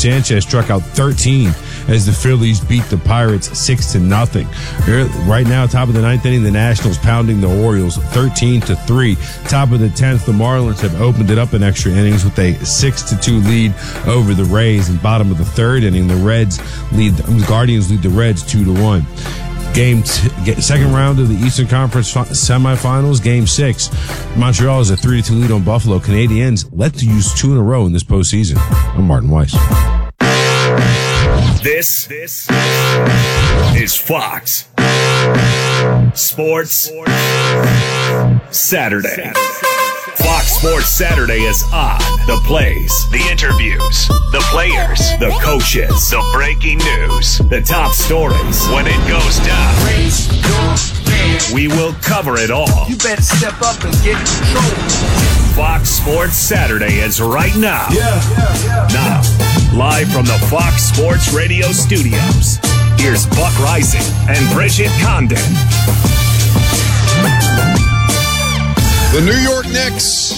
Sanchez struck out 13 as the Phillies beat the Pirates 6-0. Right now, top of the ninth inning, the Nationals pounding the Orioles 13-3. Top of the 10th, the Marlins have opened it up in extra innings with a 6-2 lead over the Rays. And bottom of the third inning, the Guardians lead the Reds 2-1. Second round of the Eastern Conference semifinals, Game 6. Montreal is a 3-2 lead on Buffalo. Canadiens let to use 2 in a row in this postseason. I'm Martin Weiss. This is Fox Sports Saturday. Fox Sports Saturday is on. The plays, the interviews, the players, the coaches, the breaking news, the top stories when it goes down. We will cover it all. You better step up and get in control. Fox Sports Saturday is right now. Now, live from the Fox Sports Radio studios, here's Buck Rising and Bridget Condon. The New York Knicks,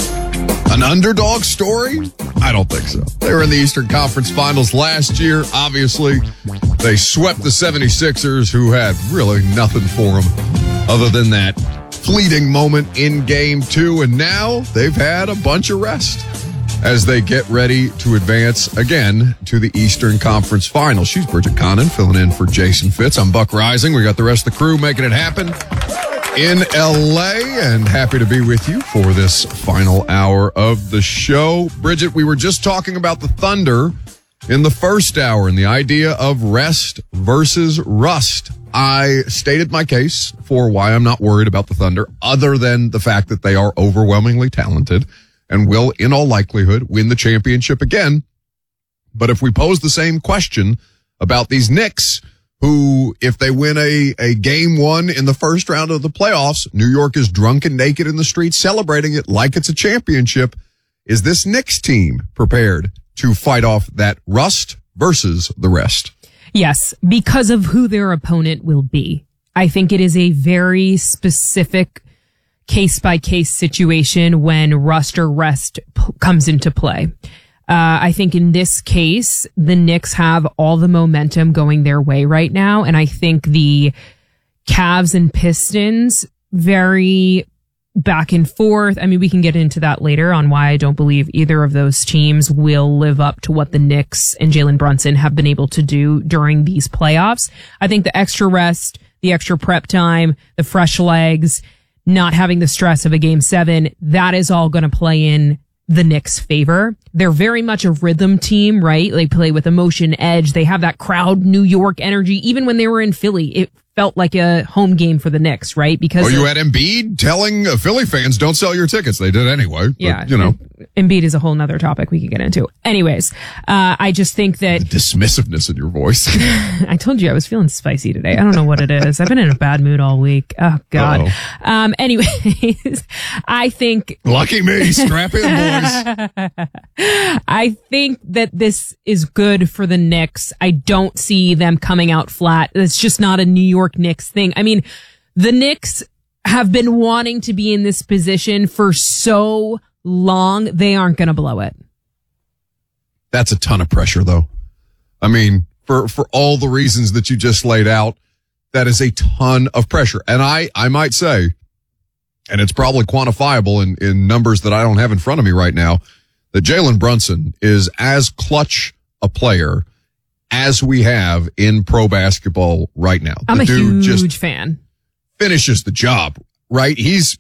an underdog story? I don't think so. They were in the Eastern Conference Finals last year. Obviously, they swept the 76ers, who had really nothing for them other than that fleeting moment in Game 2. And now they've had a bunch of rest as they get ready to advance again to the Eastern Conference Finals. She's Bridget Condon, filling in for Jason Fitz. I'm Buck Rising. We got the rest of the crew making it happen in LA, and happy to be with you for this final hour of the show. Bridget, we were just talking about the Thunder in the first hour and the idea of rest versus rust. I stated my case for why I'm not worried about the Thunder, other than the fact that they are overwhelmingly talented and will, in all likelihood, win the championship again. But if we pose the same question about these Knicks, who, if they win a game 1 in the first round of the playoffs, New York is drunk and naked in the streets celebrating it like it's a championship. Is this Knicks team prepared to fight off that rust versus the rest? Yes, because of who their opponent will be. I think it is a very specific case-by-case situation when rust or rest comes into play. I think in this case, the Knicks have all the momentum going their way right now. And I think the Cavs and Pistons, very back and forth. I mean, we can get into that later on why I don't believe either of those teams will live up to what the Knicks and Jalen Brunson have been able to do during these playoffs. I think the extra rest, the extra prep time, the fresh legs, not having the stress of a Game 7, that is all going to play in the Knicks' favor. They're very much a rhythm team, right? They play with emotion, edge. They have that crowd New York energy. Even when they were in Philly, it felt like a home game for the Knicks, right? Because you had Embiid telling Philly fans, don't sell your tickets. They did anyway. But, yeah. You know. Embiid is a whole nother topic we could get into. Anyways, I just think that... The dismissiveness in your voice. I told you I was feeling spicy today. I don't know what it is. I've been in a bad mood all week. Oh, God. Anyways, I think... Lucky me. Strap in, boys. I think that this is good for the Knicks. I don't see them coming out flat. It's just not a New York Knicks thing. I mean, the Knicks have been wanting to be in this position for so long. They aren't going to blow it. That's a ton of pressure, though. I mean, for all the reasons that you just laid out, that is a ton of pressure. And I might say, and it's probably quantifiable in numbers that I don't have in front of me right now, that Jalen Brunson is as clutch a player as we have in pro basketball right now. I'm a huge fan. Finishes the job, right? He's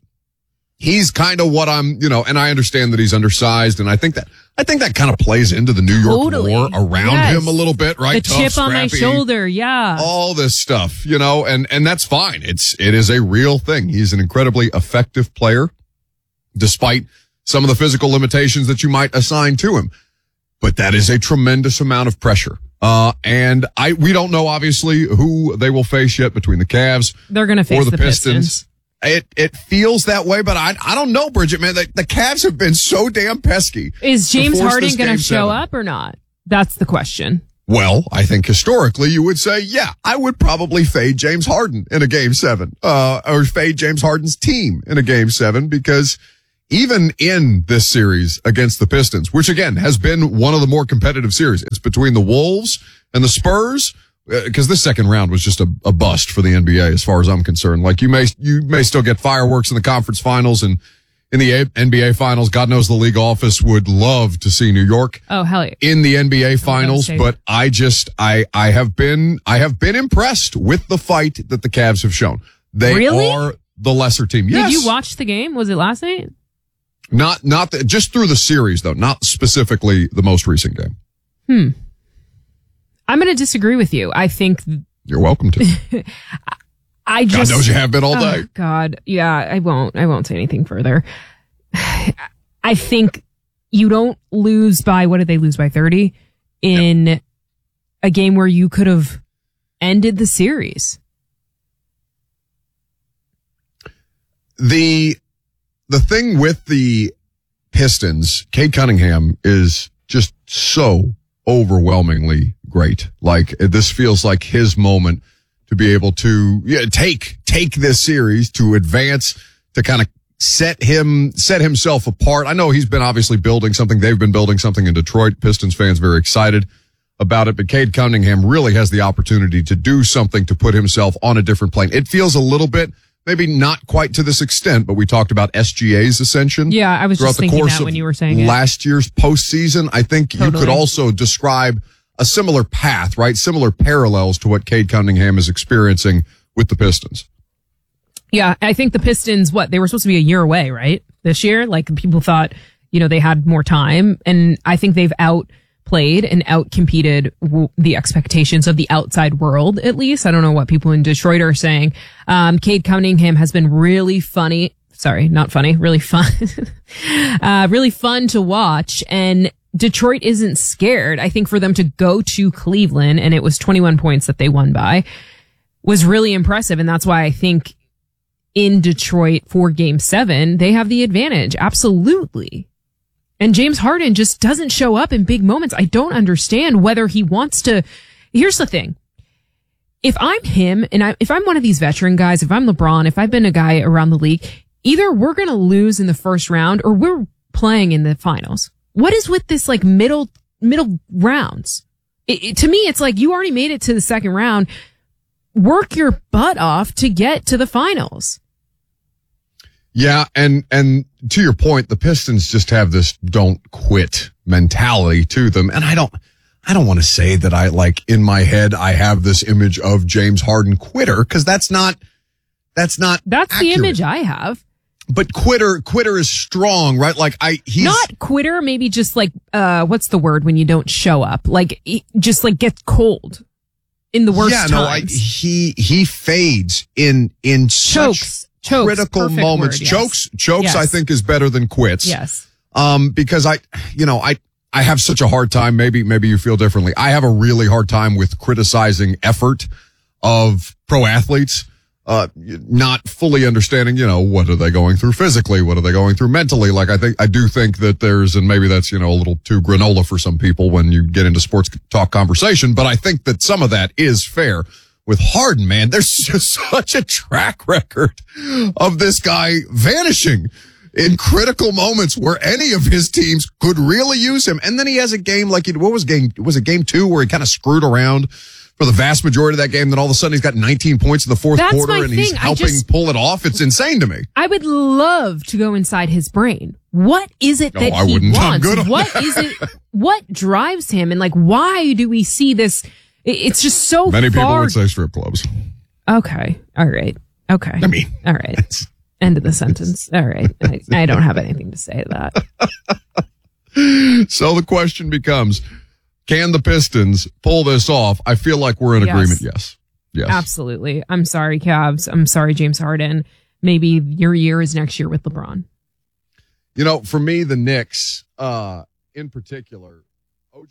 kind of what I'm, and I understand that he's undersized, and I think that kind of plays into the New York war around him a little bit, right? The chip on my shoulder, yeah. All this stuff, and that's fine. It is a real thing. He's an incredibly effective player, despite some of the physical limitations that you might assign to him. But that is a tremendous amount of pressure. And we don't know obviously who they will face yet between the Cavs. They're going to face the Pistons. It feels that way, but I don't know, Bridget, man. The Cavs have been so damn pesky. Is James Harden going to show up or not? That's the question. Well, I think historically you would say, yeah, I would probably fade James Harden in a Game 7, or fade James Harden's team in a Game 7, because even in this series against the Pistons, which again has been one of the more competitive series. It's between the Wolves and the Spurs, because this second round was just a bust for the NBA as far as I'm concerned. Like you may still get fireworks in the conference finals and in the NBA finals. God knows the league office would love to see New York Oh, hell yeah. in the NBA finals, but I have been impressed with the fight that the Cavs have shown. They Really? are the lesser team. Yes. Did you watch the game? Was it last night? Just through the series though, not specifically the most recent game. I'm going to disagree with you. I think You're welcome to. I just God knows you have been all day. Oh, God. Yeah, I won't say anything further. I think you don't lose by, what did they lose by, 30 in a game where you could have ended the series. The thing with the Pistons, Cade Cunningham is just so overwhelmingly great. Like this feels like his moment to be able to take this series, to advance, to kind of set himself apart. I know he's been obviously building something. They've been building something in Detroit. Pistons fans very excited about it, but Cade Cunningham really has the opportunity to do something to put himself on a different plane. It feels a little bit, maybe not quite to this extent, but we talked about SGA's ascension. Yeah, I was just thinking that when you were saying it. Last year's postseason, I think you could also describe a similar path, right? Similar parallels to what Cade Cunningham is experiencing with the Pistons. Yeah, I think the Pistons, they were supposed to be a year away, right? This year? Like people thought, they had more time, and I think they've outplayed and outcompeted the expectations of the outside world, at least. I don't know what people in Detroit are saying. Cade Cunningham has been really funny. Sorry, not funny, really fun. Really fun to watch, and Detroit isn't scared. I think for them to go to Cleveland, and it was 21 points that they won by, was really impressive. And that's why I think in Detroit for Game 7, they have the advantage. Absolutely. And James Harden just doesn't show up in big moments. I don't understand whether he wants to. Here's the thing. If I'm him, and if I'm one of these veteran guys, if I'm LeBron, if I've been a guy around the league, either we're going to lose in the first round or we're playing in the finals. What is with this middle rounds? To me, it's like you already made it to the second round. Work your butt off to get to the finals. Yeah, and to your point, the Pistons just have this don't quit mentality to them. And I don't want to say that in my head I have this image of James Harden quitter, because that's not accurate. The image I have. But quitter is strong, right? He's not quitter, maybe just what's the word when you don't show up? Just gets cold in the worst times. He fades in chokes, critical moments. Word, yes. Chokes, yes. I think is better than quits. Yes. Because I have such a hard time. Maybe you feel differently. I have a really hard time with criticizing effort of pro athletes. Not fully understanding, what are they going through physically? What are they going through mentally? I do think that and maybe that's, a little too granola for some people when you get into sports talk conversation, but I think that some of that is fair. With Harden, man, there's just such a track record of this guy vanishing in critical moments where any of his teams could really use him. And then he has a game was it game 2 where he kind of screwed around for the vast majority of that game, then all of a sudden he's got 19 points in the fourth quarter and he's helping pull it off. It's insane to me. I would love to go inside his brain. What is it that he wants? What is it? What drives him? And why do we see this? It's just so Many people would say strip clubs. Okay. All right. Okay. I mean. All right. End of the sentence. All right. I don't have anything to say to that. So the question becomes, can the Pistons pull this off? I feel like we're in agreement. Yes. Absolutely. I'm sorry, Cavs. I'm sorry, James Harden. Maybe your year is next year with LeBron. For me, the Knicks, in particular, OG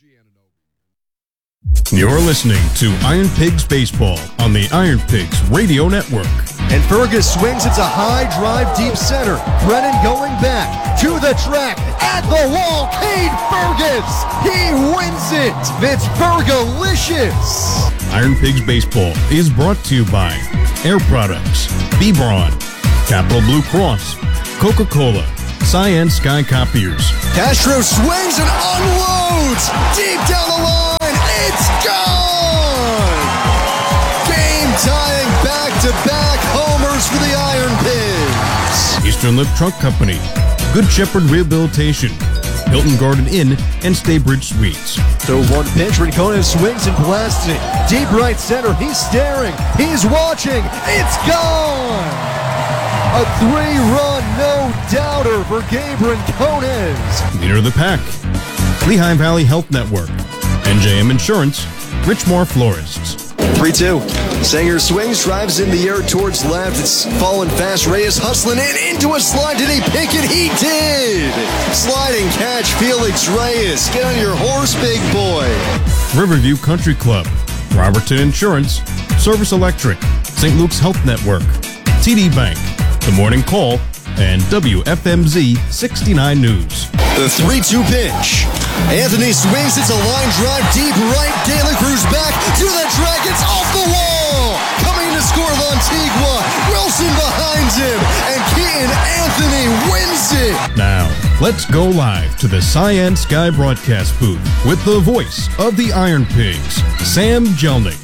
Anunoby. You're listening to Iron Pigs Baseball on the Iron Pigs Radio Network. And Fergus swings. It's a high drive deep center. Brennan going back to the track at the wall. Cade Fergus. He wins it. It's Fergalicious. Iron Pigs Baseball is brought to you by Air Products, B-Braun, Capital Blue Cross, Coca-Cola, Cyan Sky Copiers. Castro swings and unloads deep down the line. It's gone! Game-tying back-to-back homers for the Iron Pigs. Eastern Lip Truck Company. Good Shepherd Rehabilitation. Hilton Garden Inn and Staybridge Suites. So one pitch, Rincon swings and blasts it. Deep right center, he's staring, he's watching, it's gone! A 3-run no-doubter for Gabe Rincones. Leader of the pack. Lehigh Valley Health Network. NJM Insurance. Richmore Florists. 3-2. Sanger swings, drives in the air towards left. It's falling fast. Reyes hustling in into a slide. Did he pick it? He did! Sliding catch, Felix Reyes. Get on your horse, big boy. Riverview Country Club. Robertson Insurance. Service Electric. St. Luke's Health Network. TD Bank. The Morning Call. And WFMZ 69 News. The 3-2 pitch. Anthony swings. It's a line drive deep right. De La Cruz back to the track. It's off the wall. Coming to score Lantigua. Wilson behind him. And Keaton Anthony wins it. Now, let's go live to the Cyan Sky broadcast booth with the voice of the Iron Pigs, Sam Jelnick.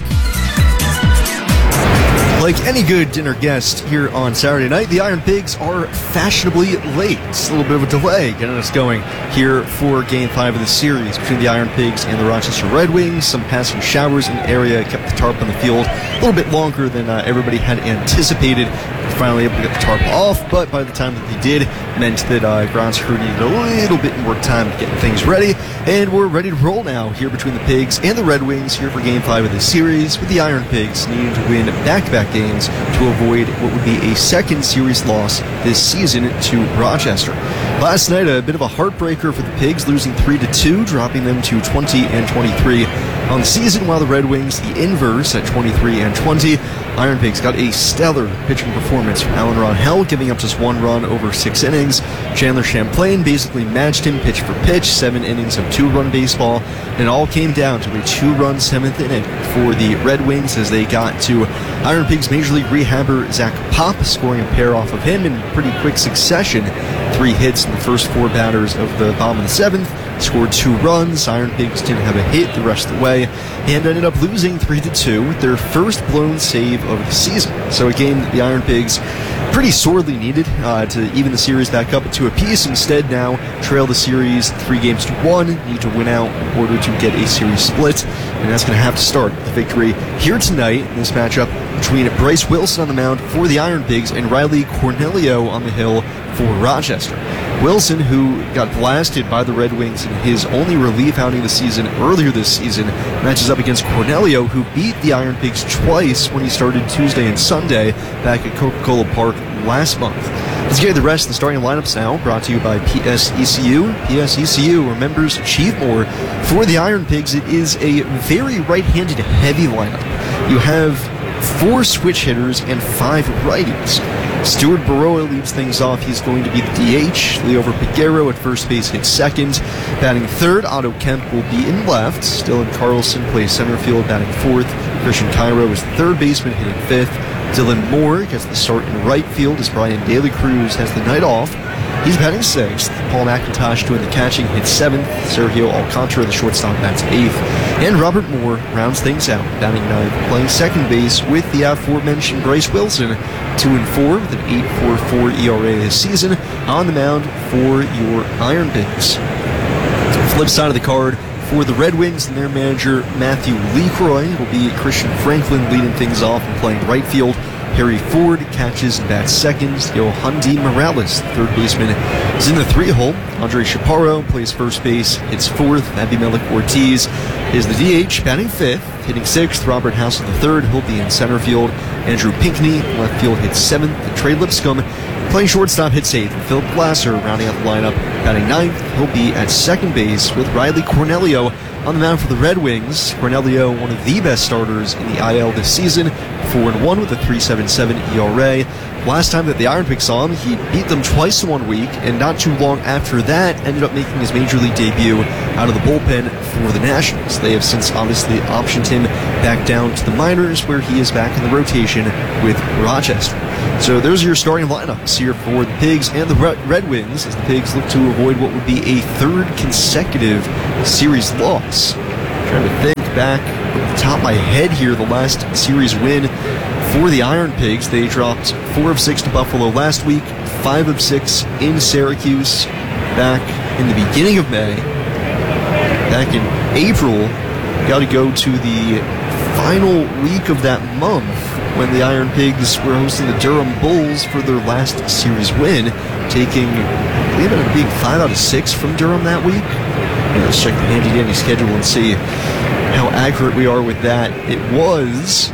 Like any good dinner guest here on Saturday night, the Iron Pigs are fashionably late. It's a little bit of a delay getting us going here for Game 5 of the series between the Iron Pigs and the Rochester Red Wings. Some passing showers in the area kept the tarp on the field a little bit longer than everybody had anticipated. We're finally able to get the tarp off, but by the time that they did, it meant that grounds crew needed a little bit more time to get things ready. And we're ready to roll now here between the Pigs and the Red Wings here for Game 5 of this series, with the Iron Pigs needing to win back-to-back games to avoid what would be a second series loss this season to Rochester. Last night, a bit of a heartbreaker for the Pigs, losing 3-2, dropping them to 20-23 on the season, while the Red Wings, the inverse at 23-20. Iron Pigs got a stellar pitching performance from Alan Ron-Hell, giving up just 1 run over 6 innings. Chandler Champlain basically matched him pitch for pitch, 7 innings of 2-run baseball, and it all came down to a 2-run 7th inning for the Red Wings as they got to Iron Pigs Major League rehabber Zach Pop, scoring a pair off of him in pretty quick succession. 3 hits in the first 4 batters of the bottom of the 7th. Scored 2 runs. Iron Pigs didn't have a hit the rest of the way and ended up losing 3-2 with their first blown save of the season. So a game that the Iron Pigs pretty sorely needed to even the series back up to a piece. Instead, now trail the series 3-1, need to win out in order to get a series split, and that's going to have to start with the victory here tonight in this matchup between Bryce Wilson on the mound for the Iron Pigs and Riley Cornelio on the hill for Rochester. Wilson, who got blasted by the Red Wings in his only relief outing of the season earlier this season, matches up against Cornelio, who beat the Iron Pigs twice when he started Tuesday and Sunday back at Coca-Cola Park last month. Let's get the rest of the starting lineups now, brought to you by PSECU. PSECU remembers Chief Moore. For the Iron Pigs, it is a very right-handed heavy lineup. You have 4 switch hitters and 5 righties. Stuart Baroa leads things off. He's going to be the DH. Leover Peguero at first base hits second. Batting third, Otto Kemp will be in left. Dylan Carlson plays center field, batting fourth. Christian Cairo is the third baseman, hitting fifth. Dylan Moore gets the start in right field as Brian De La Cruz has the night off. He's batting sixth. Paul McIntosh doing the catching hits seventh. Sergio Alcantara, the shortstop, bats eighth. And Robert Moore rounds things out, batting ninth, playing second base with the aforementioned Bryce Wilson, 2-4 with an 8.44 ERA this season, on the mound for your Iron Pigs. Flip side of the card, for the Red Wings and their manager Matthew LeCroy, it will be Christian Franklin leading things off and playing right field. Harry Ford catches and bats second. Yohandy Morales, the third baseman, is in the 3-hole. Andre Chaparro plays first base, hits fourth. Abimelech Ortiz is the DH, batting fifth. Hitting sixth, Robert Hassel the third. He'll be in center field. Andrew Pinckney, left field, hits seventh. And Trey Lipscomb, playing shortstop, hits eighth. And Philip Glasser rounding out the lineup, batting ninth. He'll be at second base with Riley Cornelio on the mound for the Red Wings. Cornelio, one of the best starters in the IL this season, 4-1 with a 3.77 ERA. Last time that the Iron Pigs saw him, he beat them twice in 1 week, and not too long after that, ended up making his major league debut out of the bullpen for the Nationals. They have since obviously optioned him back down to the minors, where he is back in the rotation with Rochester. So those are your starting lineups here for the Pigs and the Red Wings, as the Pigs look to avoid what would be a third consecutive series loss. Trying to think back at the top of my head here, the last series win for the Iron Pigs. They dropped 4 of 6 to Buffalo last week, 5 of 6 in Syracuse back in the beginning of May. Back in April, got to go to the final week of that month when the Iron Pigs were hosting the Durham Bulls for their last series win, taking, I believe, a big 5 out of 6 from Durham that week. Let's check the handy-dandy schedule and see how accurate we are with that. It was,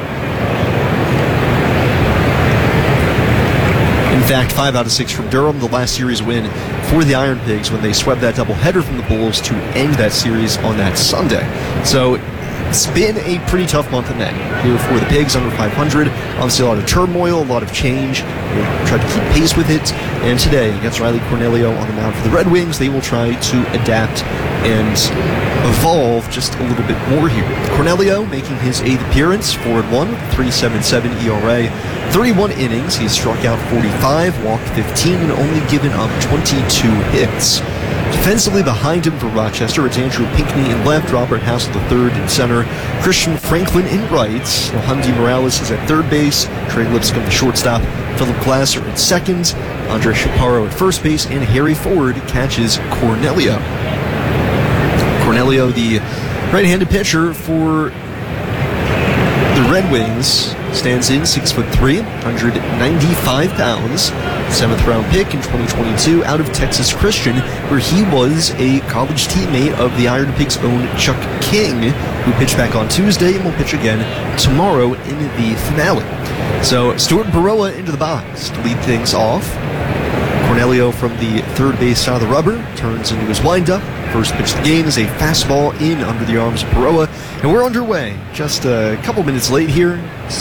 in fact, 5 out of 6 from Durham, the last series win for the Iron Pigs when they swept that doubleheader from the Bulls to end that series on that Sunday. So it's been a pretty tough month of May here for the Pigs, under 500. Obviously a lot of turmoil, a lot of change. We'll try to keep pace with it. And today, against Riley Cornelio on the mound for the Red Wings, they will try to adapt and evolve just a little bit more here. Cornelio making his 8th appearance, 4-1, 3.77 ERA, 31 innings. He has struck out 45, walked 15, and only given up 22 hits. Defensively behind him for Rochester, it's Andrew Pinckney in left, Robert Hassel III in center, Christian Franklin in right, Yohandy Morales is at third base, Trey Lipscomb the shortstop, Philip Glasser at second, Andre Chaparro at first base, and Harry Ford catches Cornelio. Cornelio, the right-handed pitcher for the Red Wings, stands in 6'3", 195 pounds, 7th round pick in 2022 out of Texas Christian, where he was a college teammate of the Iron Pigs' own Chuck King, who pitched back on Tuesday and will pitch again tomorrow in the finale. So Stuart Baroa into the box to lead things off. Cornelio from the third base side of the rubber turns into his windup. First pitch of the game is a fastball in under the arms of Baroa, and we're underway. Just a couple minutes late here.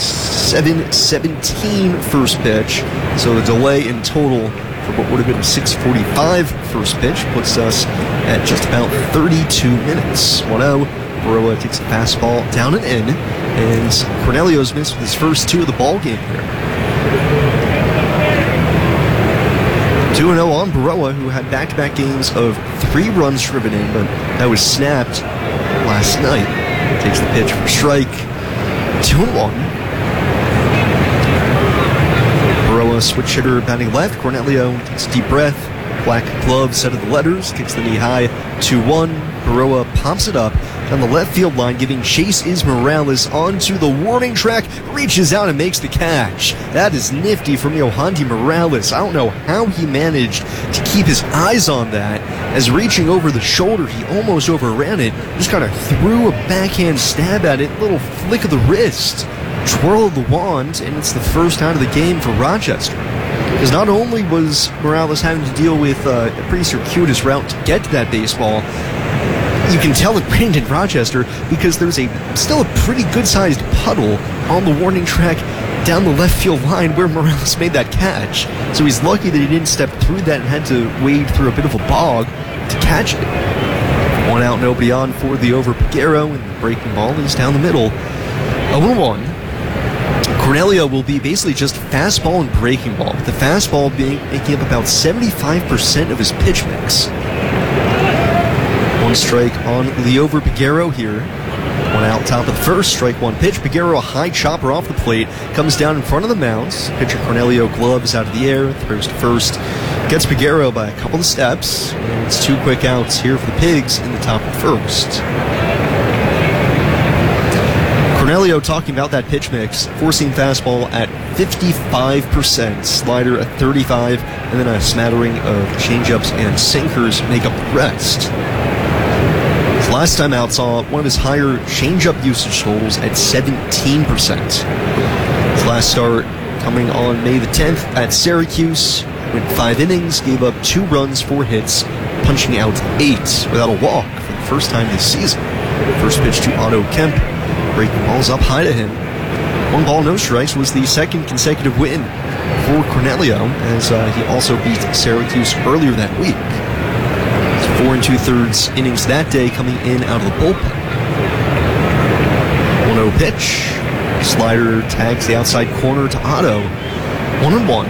7:17 first pitch, so the delay in total for what would have been a 6:45 first pitch puts us at just about 32 minutes. 1-0. Baroa takes a fastball down and in, and Cornelio's missed with his first 2 of the ball game here. 2-0 on Baroa, who had back-to-back games of 3 runs driven in, but that was snapped last night. Takes the pitch for strike. 2-1. Baroa, switch hitter, batting left. Cornelio takes a deep breath. Black glove, set of the letters, kicks the knee high. 2-1. Baroa pops it up down the left field line, giving chase is Morales onto the warning track, reaches out and makes the catch. That is nifty from Yohandy Morales. I don't know how he managed to keep his eyes on that, as reaching over the shoulder, he almost overran it, just kind of threw a backhand stab at it, little flick of the wrist, twirl of the wand, and it's the first out of the game for Rochester. Because not only was Morales having to deal with a pretty circuitous route to get to that baseball, you can tell it rained in Rochester because there's still a pretty good-sized puddle on the warning track down the left field line where Morales made that catch. So he's lucky that he didn't step through that and had to wade through a bit of a bog to catch it. 1 out, nobody on for the over Piguero, and the breaking ball is down the middle. 0-1. Cornelio will be basically just fastball and breaking ball, with the fastball making up about 75% of his pitch mix. 1 strike on Liover Piguero here. 1 out, top of the first, strike 1 pitch. Piguero, a high chopper off the plate, comes down in front of the mound. Pitcher Cornelio gloves out of the air, throws to first. Gets Piguero by a couple of steps. And it's 2 quick outs here for the Pigs in the top of the first. Cornelio talking about that pitch mix, four-seam fastball at 55%, slider at 35%, and then a smattering of changeups and sinkers make up the rest. His last time out saw one of his higher changeup usage totals at 17%. His last start coming on May the 10th at Syracuse, went 5 innings, gave up 2 runs, 4 hits, punching out 8 without a walk for the first time this season. First pitch to Otto Kemp. Breaking balls up high to him. 1 ball, no strikes was the second consecutive win for Cornelio, as he also beat Syracuse earlier that week. 4 2/3 innings that day coming in out of the bullpen. 1-0 pitch. Slider tags the outside corner to Otto. 1-1.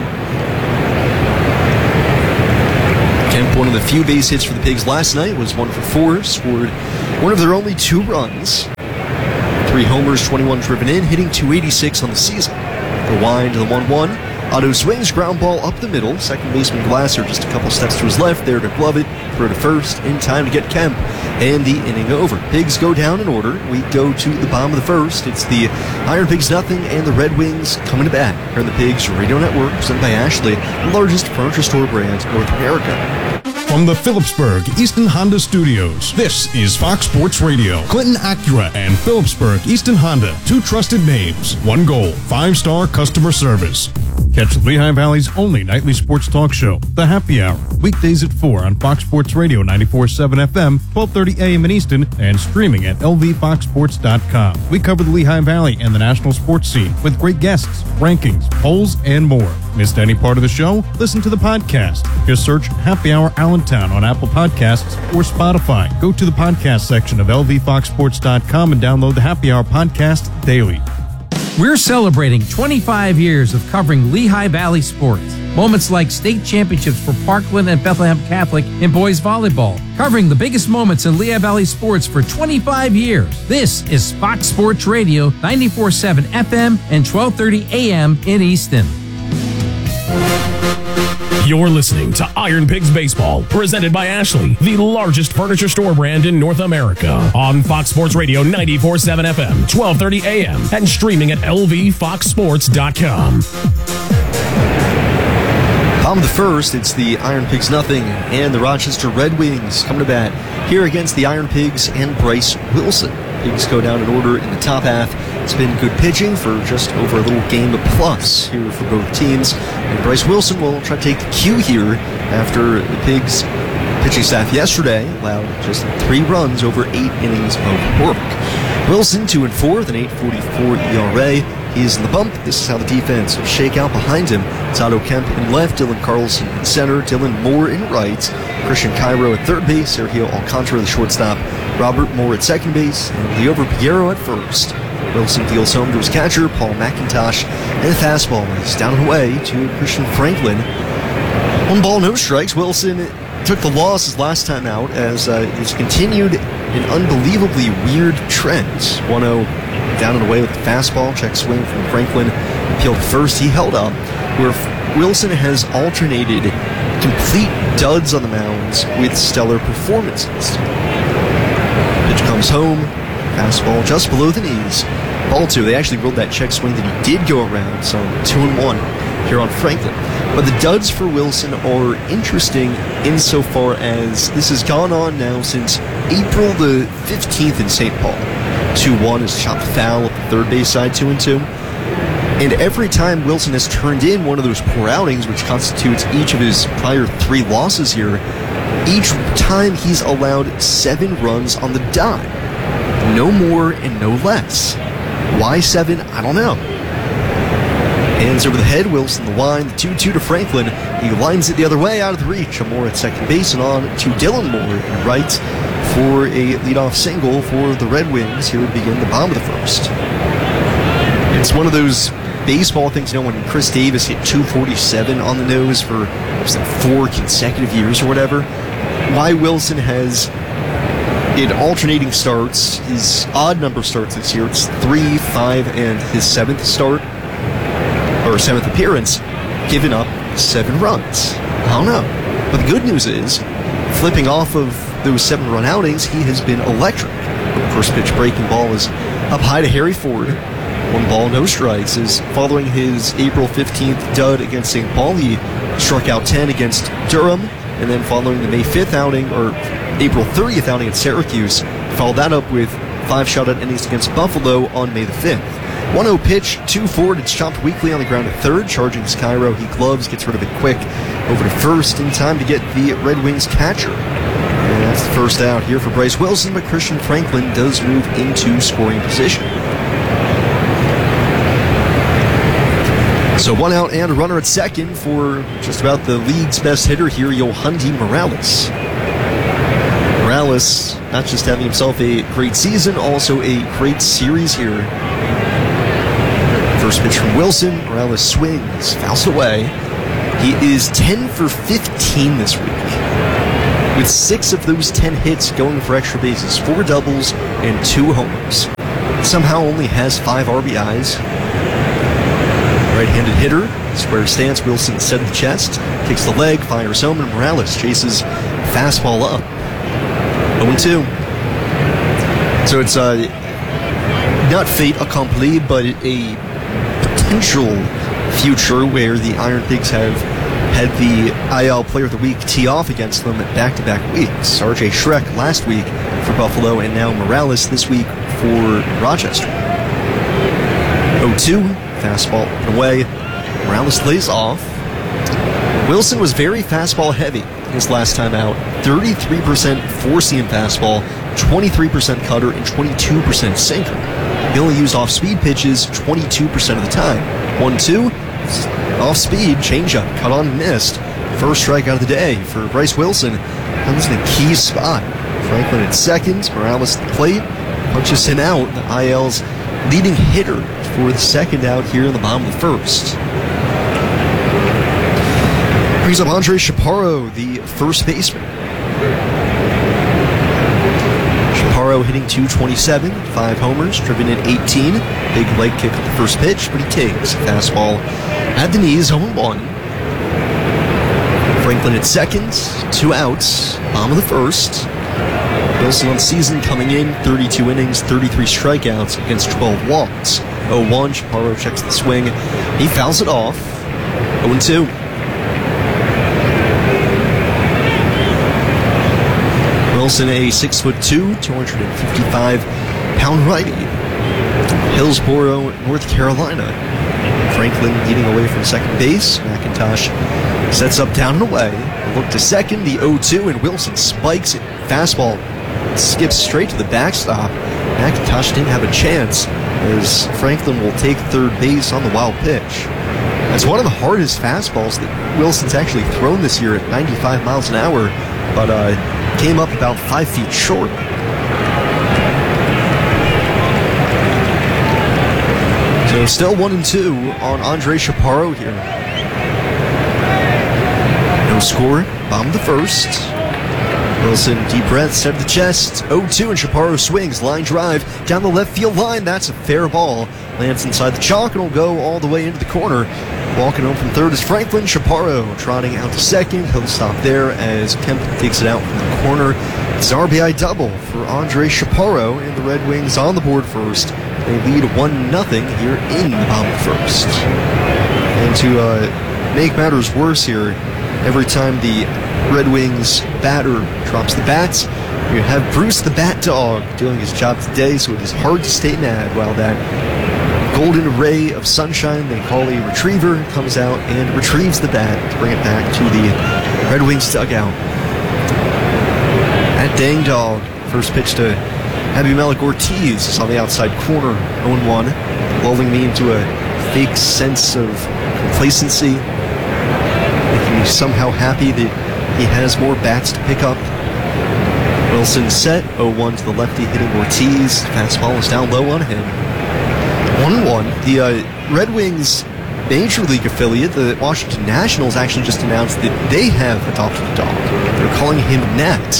Kemp, one of the few base hits for the Pigs last night, was 1 for 4, scored one of their only 2 runs. 3 homers, 21 driven in, hitting .286 on the season. The wind to the 1-1. Otto swings, ground ball up the middle. Second baseman Glasser just a couple steps to his left, there to glove it, throw to first, in time to get Kemp, and the inning over. Pigs go down in order. We go to the bottom of the first. It's the Iron Pigs nothing, and the Red Wings coming to bat here on the Pigs Radio Network, presented by Ashley, the largest furniture store brand in North America. From the Phillipsburg Easton Honda Studios, this is Fox Sports Radio. Clinton Acura and Phillipsburg Easton Honda, 2 trusted names, 1 goal, 5-star customer service. Catch Lehigh Valley's only nightly sports talk show, The Happy Hour, weekdays at 4 on Fox Sports Radio 94.7 FM, 12:30 a.m. in Easton, and streaming at lvfoxsports.com. We cover the Lehigh Valley and the national sports scene with great guests, rankings, polls, and more. Missed any part of the show? Listen to the podcast. Just search Happy Hour Allentown on Apple Podcasts or Spotify. Go to the podcast section of lvfoxsports.com and download the Happy Hour podcast daily. We're celebrating 25 years of covering Lehigh Valley sports. Moments like state championships for Parkland and Bethlehem Catholic in boys volleyball. Covering the biggest moments in Lehigh Valley sports for 25 years. This is Fox Sports Radio, 94.7 FM and 12:30 a.m. in Easton. You're listening to Iron Pigs Baseball, presented by Ashley, the largest furniture store brand in North America. On Fox Sports Radio 94.7 FM, 12:30 a.m. and streaming at lvfoxsports.com. Bottom of the first, it's the Iron Pigs nothing and the Rochester Red Wings coming to bat here against the Iron Pigs and Bryce Wilson. Pigs go down in order in the top half. It's been good pitching for just over a little game plus here for both teams. And Bryce Wilson will try to take the cue here after the Pigs pitching staff yesterday allowed just 3 runs over 8 innings of work. Wilson 2-4 with an 8.44 ERA. He is in the bump. This is how the defense will shake out behind him. It's Otto Kemp in left, Dylan Carlson in center, Dylan Moore in right, Christian Cairo at third base, Sergio Alcantara the shortstop, Robert Moore at second base, and Leo Piero at first. Wilson deals home to his catcher, Paul McIntosh, and the fastball is down and away to Christian Franklin. 1 ball, no strikes. Wilson took the loss his last time out as it's continued an unbelievably weird trend. 1-0 down and away with the fastball. Check swing from Franklin. Appealed first. He held up. Where Wilson has alternated complete duds on the mounds with stellar performances. Pitch comes home. Fastball just below the knees. Ball 2. They actually rolled that check swing that he did go around. So 2-1 here on Franklin. But the duds for Wilson are interesting insofar as this has gone on now since April the 15th in St. Paul. 2-1 is chopped foul at the third base side, 2-2. And every time Wilson has turned in one of those poor outings, which constitutes each of his prior 3 losses here, each time he's allowed 7 runs on the dot. No more and no less. Why 7? I don't know. Hands over the head, Wilson the line, the 2-2 to Franklin. He lines it the other way, out of the reach. Moore at second base and on to Dylan Moore in right for a leadoff single for the Red Wings here to begin the bottom of the first. It's one of those baseball things, you know, when Chris Davis hit 247 on the nose for 4 consecutive years or whatever. Why Wilson has, in alternating starts, his odd number starts this year, it's 3, 5, and his 7th start, or 7th appearance, given up 7 runs. I don't know. But the good news is, flipping off of those 7-run outings, he has been electric. The first pitch breaking ball is up high to Harry Ford. 1 ball, no strikes. Is following his April 15th dud against St. Paul, he struck out 10 against Durham, and then following the May 5th outing, or April 30th outing at Syracuse, followed that up with 5 shutout innings against Buffalo on May the 5th. 1-0 pitch, 2-4, it's chopped weakly on the ground at third, charging his Cairo. He gloves, gets rid of it quick, over to first in time to get the Red Wings catcher. And that's the first out here for Bryce Wilson, but Christian Franklin does move into scoring position. So 1 out and a runner at second for just about the league's best hitter here, Yohandy Morales. Morales not just having himself a great season, also a great series here First pitch from Wilson. Morales swings, fouls it away. He is 10 for 15 this week, with 6 of those 10 hits going for extra bases, 4 doubles and 2 homers. Somehow only has 5 RBIs. Right-handed hitter, square stance, Wilson set of the chest, kicks the leg, fires home, and Morales chases fastball up. 0-2. So it's not fate accompli, but a potential future where the Iron Pigs have had the IL Player of the Week tee off against them at back-to-back weeks. RJ Schreck last week for Buffalo, and now Morales this week for Rochester. 0-2, fastball away. Morales lays off. Wilson was very fastball heavy his last time out. 33% four-seam fastball, 23% cutter, and 22% sinker. He only used off-speed pitches 22% of the time. 1-2, off-speed, changeup, cut on and missed. First strikeout of the day for Bryce Wilson. Comes in a key spot. Franklin at second, Morales at the plate, punches him out. The IL's leading hitter for the second out here in the bottom of the first. Brings up Andre Chaparro, the first baseman. Chaparro hitting .227, 5 homers, driven in 18. Big leg kick at the first pitch, but he takes a fastball at the knees, 0-1. Franklin at second, 2 outs, bottom of the first. Wilson on the season coming in, 32 innings, 33 strikeouts against 12 walks. 0-1, Chaparro checks the swing. He fouls it off. 0-2. Wilson, a 6'2", 255-pound righty. Hillsboro, North Carolina. Franklin leading away from second base. McIntosh sets up down and away. Look to second, the 0-2, and Wilson spikes it. Fastball skips straight to the backstop. McIntosh didn't have a chance, as Franklin will take third base on the wild pitch. That's one of the hardest fastballs that Wilson's actually thrown this year at 95 miles an hour, but came up about 5 feet short. So still 1-2 on Andre Chaparro here. No score, bottom of the first. Wilson, deep breath, set of the chest, 0-2, and Chaparro swings, line drive, down the left field line, that's a fair ball. Lands inside the chalk and will go all the way into the corner. Walking home from third is Franklin. Chaparro trotting out to second. He'll stop there as Kemp takes it out from the corner. It's an RBI double for Andre Chaparro, and the Red Wings on the board first. They lead 1-0 here in the bottom of the first. And to make matters worse here, every time the Red Wings batter drops the bats, you have Bruce the Bat Dog doing his job today, so it is hard to stay mad while that golden ray of sunshine they call a retriever comes out and retrieves the bat to bring it back to the Red Wings dugout. That dang dog, first pitch to Abimelec Ortiz is on the outside corner, 0-1, lulling me into a fake sense of complacency, making me somehow happy that he has more bats to pick up. Wilson set, 0-1 to the lefty hitting Ortiz. Fastball is down low on him. 1-1. The Red Wings Major League affiliate, the Washington Nationals, actually just announced that they have adopted a dog. They're calling him Nat.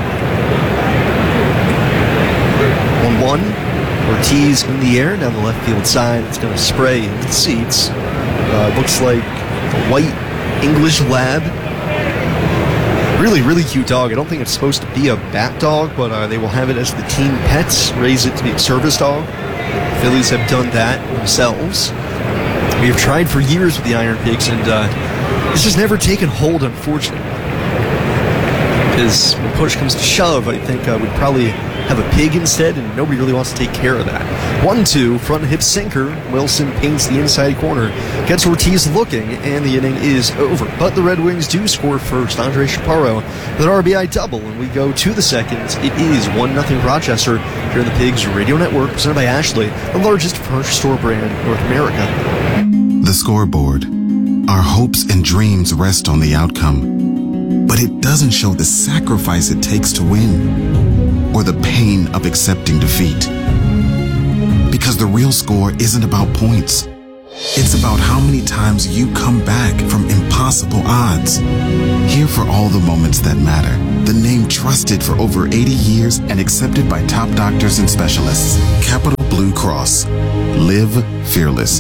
1-1. Ortiz in the air down the left field side. It's going to spray into the seats. Looks like a white English lab. Really, really cute dog. I don't think it's supposed to be a bat dog, but they will have it as the team pets, raise it to be a service dog. The Phillies have done that themselves. We have tried for years with the Iron Pigs, and it's just never taken hold, unfortunately. Because when push comes to shove, I think we'd probably have a pig instead, and nobody really wants to take care of that. 1-2, front hip sinker. Wilson paints the inside corner, gets Ortiz looking, and the inning is over. But the Red Wings do score first. Andre Chaparro with an RBI double, and we go to the second. It is 1-0 Rochester here on the Pigs Radio Network, presented by Ashley, the largest furniture store brand in North America. The scoreboard. Our hopes and dreams rest on the outcome, but it doesn't show the sacrifice it takes to win, or the pain of accepting defeat. Because the real score isn't about points. It's about how many times you come back from impossible odds. Here for all the moments that matter. The name trusted for over 80 years and accepted by top doctors and specialists. Capital Blue Cross. Live fearless.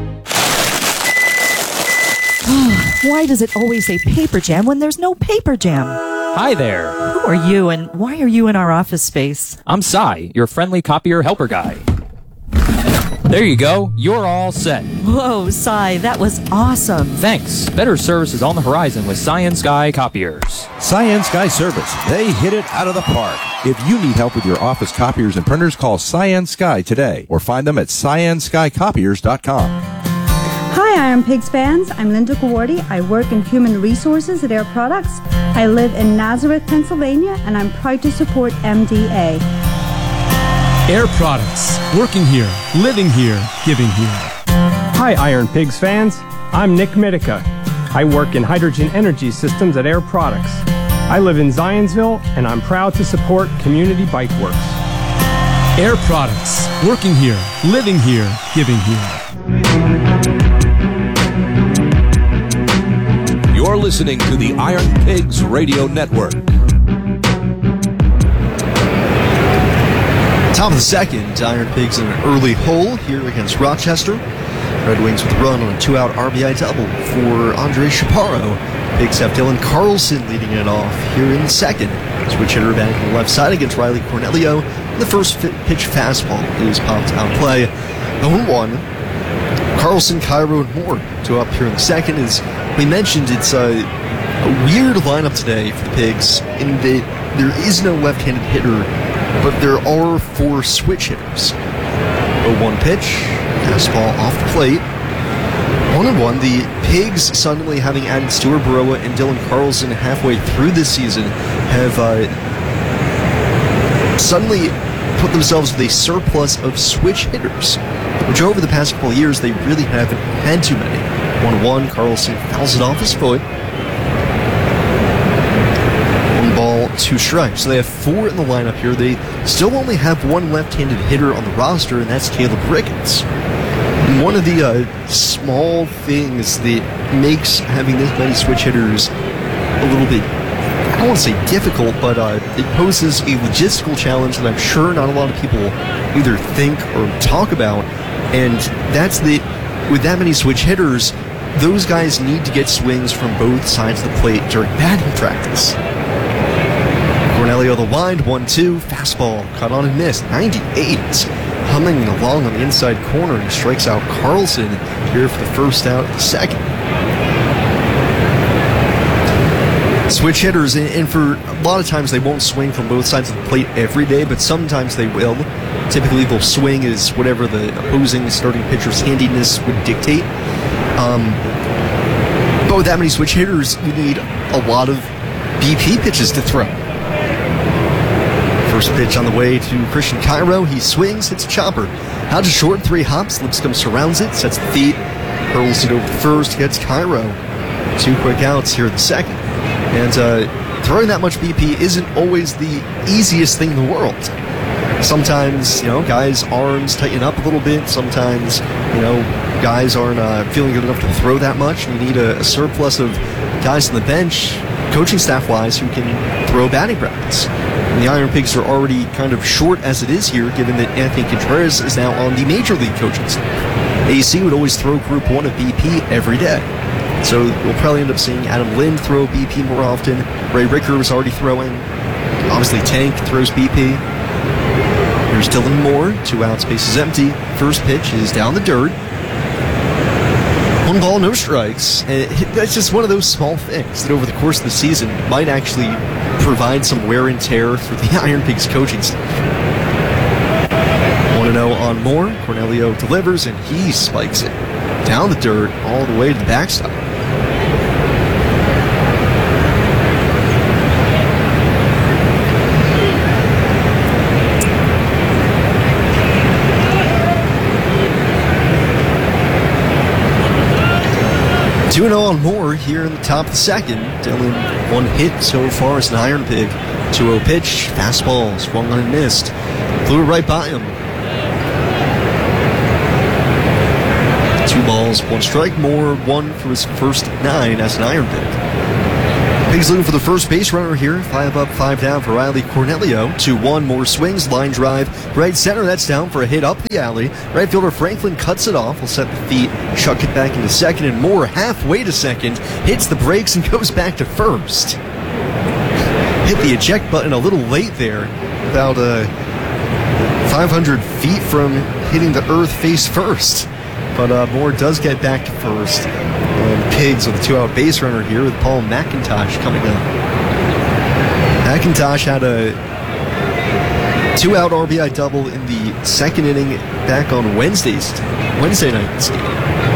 Why does it always say Paper Jam when there's no Paper Jam? Hi there. Who are you and why are you in our office space? I'm Cy, your friendly copier helper guy. There you go. You're all set. Whoa, Cy, that was awesome. Thanks. Better service is on the horizon with Science Sky Copiers. Science Sky Service. They hit it out of the park. If you need help with your office copiers and printers, call Science Sky today or find them at scienceskycopiers.com. Hi, Iron Pigs fans. I'm Linda Gawardi. I work in human resources at Air Products. I live in Nazareth, Pennsylvania, and I'm proud to support MDA. Air Products. Working here, living here, giving here. Hi, Iron Pigs fans. I'm Nick Mitica. I work in hydrogen energy systems at Air Products. I live in Zionsville, and I'm proud to support Community Bike Works. Air Products. Working here, living here, giving here. You're listening to the Iron Pigs Radio Network. Top of the second, Iron Pigs in an early hole here against Rochester. Red Wings with a run on a 2-out RBI double for Andre Chaparro. Pigs have Dylan Carlson leading it off here in the second. Switch hitter back on the left side against Riley Cornelio. The first pitch fastball is popped out of play. 0-1. Carlson, Cairo, and Moore to up here in the second. As we mentioned, it's a weird lineup today for the Pigs in that there is no left-handed hitter, but there are 4 switch hitters. 0-1 pitch, fastball off the plate. 1-1. The Pigs, suddenly having added Stuart Baroa and Dylan Carlson halfway through this season, have suddenly put themselves with a surplus of switch hitters, which over the past couple of years they really haven't had too many. 1-1. Carlson fouls it off his foot. 1 ball, 2 strikes. So they have 4 in the lineup here. They still only have 1 left-handed hitter on the roster, and that's Caleb Ricketts. And one of the small things that makes having this many switch hitters a little bit, I don't want to say difficult, but it poses a logistical challenge that I'm sure not a lot of people either think or talk about, and that's that with that many switch hitters, those guys need to get swings from both sides of the plate during batting practice. Cornelio the wind, 1-2, fastball, cut on and missed, 98. Humming along on the inside corner, he strikes out Carlson here for the first out of the second. Switch hitters, and for a lot of times they won't swing from both sides of the plate every day, but sometimes they will. Typically they'll swing as whatever the opposing starting pitcher's handiness would dictate. But with that many switch hitters, you need a lot of BP pitches to throw. First pitch on the way to Christian Cairo. He swings, hits a chopper. Out to short, 3 hops. Lipscomb surrounds it, sets the feet, hurls it over the first, gets Cairo. 2 quick outs here in the second. And throwing that much BP isn't always the easiest thing in the world. Sometimes, guys' arms tighten up a little bit. Sometimes, guys aren't feeling good enough to throw that much. You need a surplus of guys on the bench, coaching staff-wise, who can throw batting practice. And the Iron Pigs are already kind of short as it is here, given that Anthony Contreras is now on the Major League coaching staff. AC would always throw Group 1 of BP every day. So we'll probably end up seeing Adam Lind throw BP more often. Ray Ricker was already throwing. Obviously, Tank throws BP. Here's Dylan Moore. 2 outs, bases empty. First pitch is down the dirt. 1 ball, no strikes. And that's just one of those small things that over the course of the season might actually provide some wear and tear for the Iron Pigs coaching staff. 1-0 on Moore. Cornelio delivers, and he spikes it down the dirt all the way to the backstop. Two 2-0 on Moore here in the top of the second. Dylan, 1 hit so far as an Iron Pig. 2-0 pitch, fastball, swung on and missed. Flew it right by him. 2 balls, 1 strike. Moore 1 for his first 9 as an Iron Pig. Pigs looking for the first base runner here. 5 up, 5 down for Riley Cornelio. 2-1, Moore swings, line drive. Right center, that's down for a hit up the alley. Right fielder Franklin cuts it off. Will set the feet, chuck it back into second, and Moore halfway to second. Hits the brakes and goes back to first. Hit the eject button a little late there. About 500 feet from hitting the earth face first. But Moore does get back to first. And Pigs with a 2-out base runner here with Paul McIntosh coming up. McIntosh had a 2-out RBI double in the second inning back on Wednesday night's game.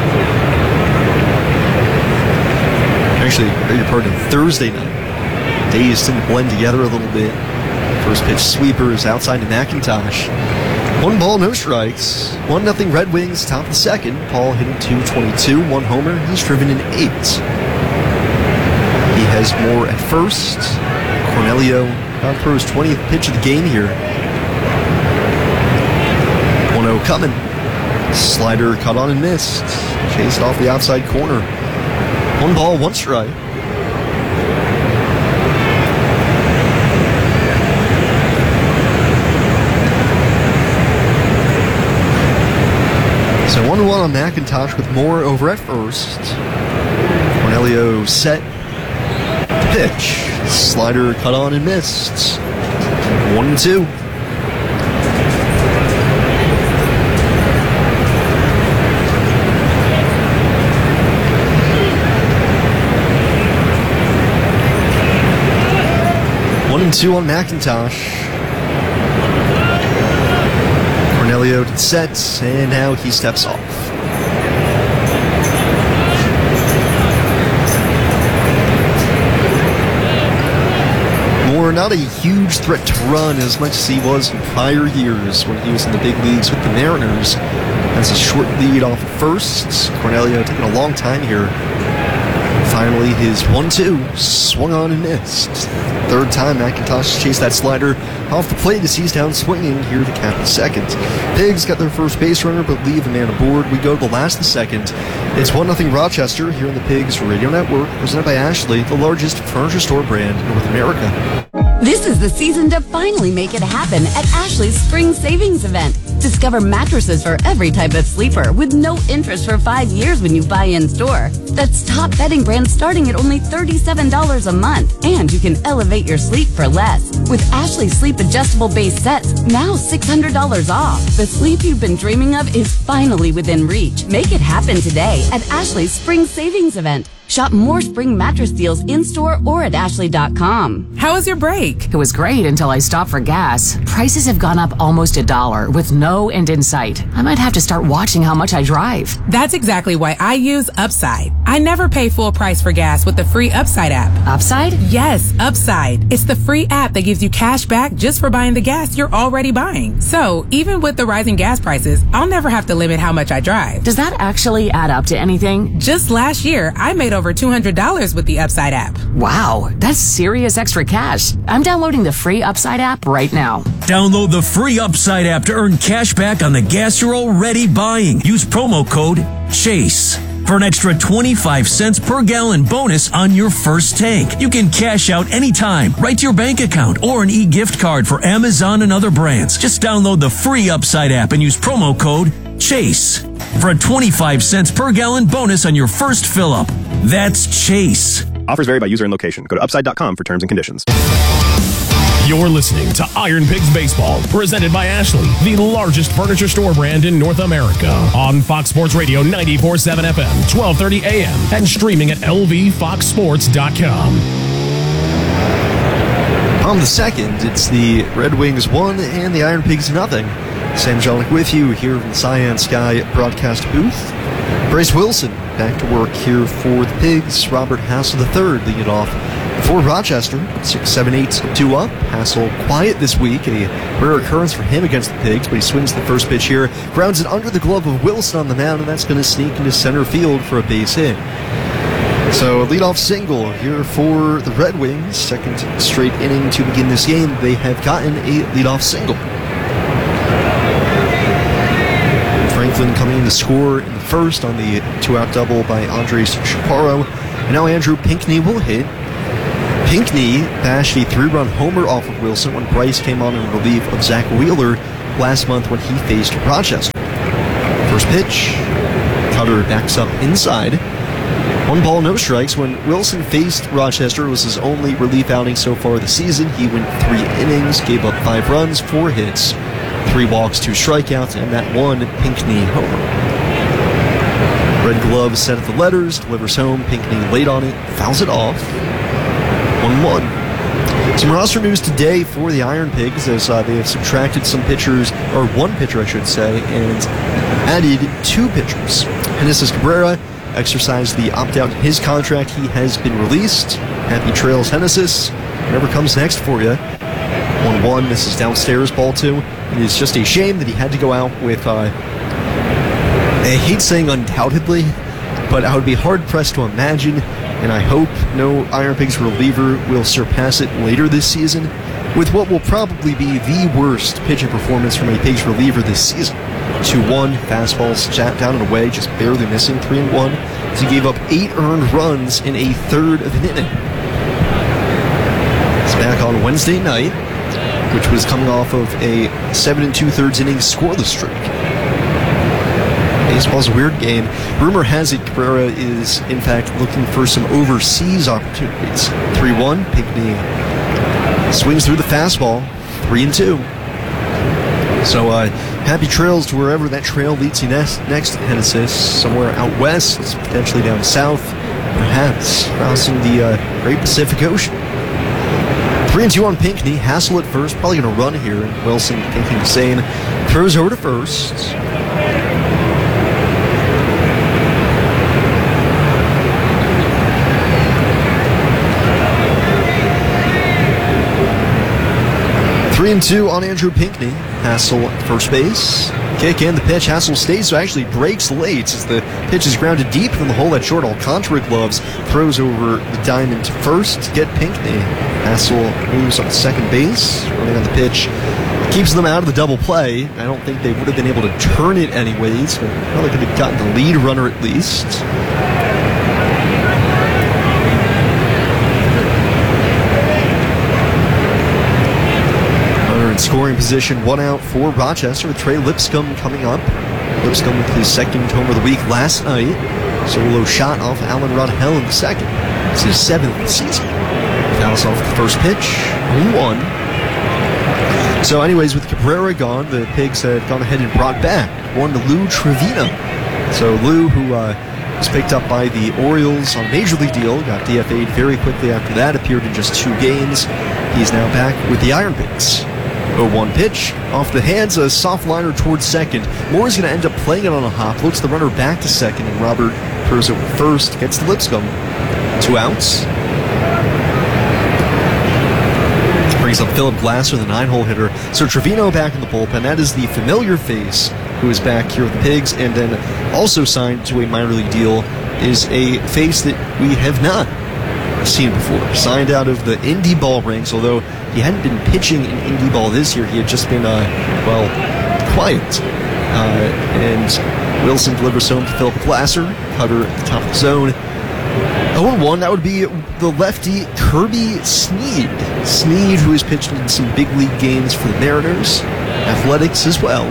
Actually, your pardon, Thursday night. Days tend to blend together a little bit. First pitch sweeper is outside to McIntosh. 1 ball, no strikes. 1-0 Red Wings, top of the second. Paul hitting .222, 1 homer. He's driven in 8. He has Moore at first. Cornelio about to throw his 20th pitch of the game here. 1-0 coming. Slider cut on and missed. Chased off the outside corner. 1 ball, 1 strike. So 1-1 on McIntosh with Moore over at first. Cornelio set. Pitch. Slider cut on and missed. 1-2. Two on McIntosh. Cornelio did set, and now he steps off. Moore, not a huge threat to run as much as he was in prior years when he was in the big leagues with the Mariners. Has a short lead off at first. Cornelio taking a long time here. Finally, his 1-2 swung on and missed. Third time, McIntosh chased that slider off the plate as he's down swinging here to cap the second. Pigs got their first base runner, but leave a man aboard. We go to the last of the second. It's 1-0 Rochester here on the Pigs Radio Network, presented by Ashley, the largest furniture store brand in North America. This is the season to finally make it happen at Ashley's Spring Savings Event. Discover mattresses for every type of sleeper with no interest for 5 years when you buy in store. That's top bedding brands starting at only $37 a month. And you can elevate your sleep for less. With Ashley Sleep Adjustable Base Sets, now $600 off. The sleep you've been dreaming of is finally within reach. Make it happen today at Ashley's Spring Savings Event. Shop more spring mattress deals in-store or at Ashley.com. How was your break? It was great until I stopped for gas. Prices have gone up almost $1 with no end in sight. I might have to start watching how much I drive. That's exactly why I use Upside. I never pay full price for gas with the free Upside app. Upside? Yes, Upside. It's the free app that gives you cash back just for buying the gas you're already buying. So, even with the rising gas prices, I'll never have to limit how much I drive. Does that actually add up to anything? Just last year, I made over $200 with the Upside app. Wow, that's serious extra cash. I'm downloading the free Upside app right now. Download the free Upside app to earn cash back on the gas you're already buying. Use promo code CHASE for an extra 25 cents per gallon bonus on your first tank. You can cash out anytime, right to your bank account, or an e-gift card for Amazon and other brands. Just download the free Upside app and use promo code CHASE for a 25 cents per gallon bonus on your first fill-up. That's CHASE. Offers vary by user and location. Go to upside.com for terms and conditions. You're listening to Iron Pigs Baseball, presented by Ashley, the largest furniture store brand in North America. On Fox Sports Radio 94.7 FM, 1230 AM, and streaming at lvfoxsports.com. On the second, it's the Red Wings 1 and the Iron Pigs 0. Sam Jelinek with you here from the Cyan Sky broadcast booth. Bryce Wilson back to work here for the Pigs. Robert Hassel III leading it off for Rochester. 6-7-8, 2 up. Hassel quiet this week, a rare occurrence for him against the Pigs, but he swings the first pitch here, grounds it under the glove of Wilson on the mound, and that's going to sneak into center field for a base hit. So a leadoff single here for the Red Wings. Second straight inning to begin this game. They have gotten a leadoff single. Parkland coming in to score in the first on the 2-out double by Andres Chaparro. And now Andrew Pinckney will hit. Pinckney bashed a 3-run homer off of Wilson when Bryce came on in relief of Zach Wheeler last month when he faced Rochester. First pitch, Cutter backs up inside. 1 ball, no strikes. When Wilson faced Rochester, it was his only relief outing so far this season. He went 3 innings, gave up 5 runs, 4 hits, 3 walks, 2 strikeouts, and that 1 Pinckney homer. Red glove set at the letters, delivers home. Pinckney late on it, fouls it off. 1-1. Some roster news today for the Iron Pigs as they have subtracted some pitchers, or 1 pitcher I should say, and added 2 pitchers. Genesis Cabrera exercised the opt-out in his contract. He has been released. Happy trails, Genesis. Whatever comes next for you. 1-1, this is downstairs, ball 2. It is just a shame that he had to go out with, I hate saying undoubtedly, but I would be hard-pressed to imagine, and I hope no Iron Pigs reliever will surpass it later this season with what will probably be the worst pitching performance from a Pigs reliever this season. 2-1, fastballs down and away, just barely missing. 3-1, as he gave up 8 earned runs in a third of an inning. It's back on Wednesday night, which was coming off of a 7 2/3 inning scoreless streak. Baseball's a weird game. Rumor has it Cabrera is, in fact, looking for some overseas opportunities. 3-1, Pinckney swings through the fastball, 3-2. So, happy trails to wherever that trail leads you next, Genesis. Somewhere out west, potentially down south, perhaps crossing the Great Pacific Ocean. 3-2 on Pinckney. Hassel at first, probably going to run here. Wilson thinking the same. Throws over to first. Three and 2 on Andrew Pinckney. Hassel at first base. Kick and the pitch. Hassel stays, so actually breaks late as the pitch is grounded deep in the hole at short. Alcantara gloves. Throws over the diamond to first to get Pinckney. Hassel moves on second base. Running on the pitch. Keeps them out of the double play. I don't think they would have been able to turn it anyways. But probably could have gotten the lead runner at least. Scoring position, 1 out for Rochester with Trey Lipscomb coming up. Lipscomb with his second homer of the week last night. Solo shot off Alan Rodhell in the second. It's his 7th of the season. Fouls off the first pitch, 1-1. So anyways, with Cabrera gone, the Pigs had gone ahead and brought back one Lou Trevino. So Lou, who was picked up by the Orioles on a major league deal, got DFA'd very quickly after that, appeared in just 2 games. He's now back with the Iron Pigs. 0-1 pitch, off the hands, a soft liner towards second. Moore is going to end up playing it on a hop, looks the runner back to second, and Robert throws it first, gets to Lipscomb. 2 outs. Brings up Philip Glasser, the 9-hole hitter. So Trevino back in the bullpen. That is the familiar face who is back here with the Pigs, and then also signed to a minor league deal is a face that we have not seen before. Signed out of the Indy ball ranks, although he hadn't been pitching in Indy ball this year. He had just been, quiet. And Wilson delivers home to Philip Glasser. Cutter at the top of the zone. 0-1, that would be the lefty Kirby Sneed. Sneed, who has pitched in some big league games for the Mariners. Athletics as well.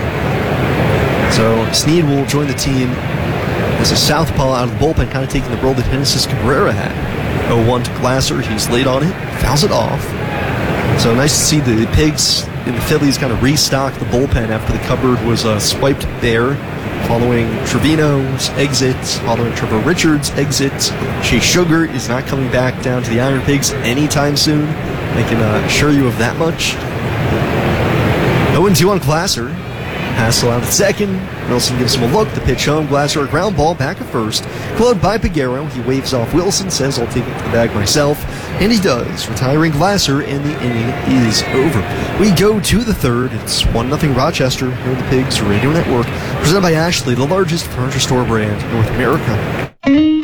So Sneed will join the team as a southpaw out of the bullpen, kind of taking the role that Genesis Cabrera had. 0-1 to Glasser. He's late on it. Fouls it off. So nice to see the Pigs and the Phillies kind of restock the bullpen after the cupboard was swiped bare following Trevino's exit, following Trevor Richards' exit. Shea Sugar is not coming back down to the Iron Pigs anytime soon. I can assure you of that much. 0-2 on Glasser. Hassel out at second. Wilson gives him a look. The pitch home. Glasser a ground ball back at first. Gloved by Peguero. He waves off Wilson. Says, "I'll take it to the bag myself." And he does. Retiring Glasser, and the inning is over. We go to the third. It's 1-0 Rochester here on the Pigs Radio Network. Presented by Ashley, the largest furniture store brand in North America.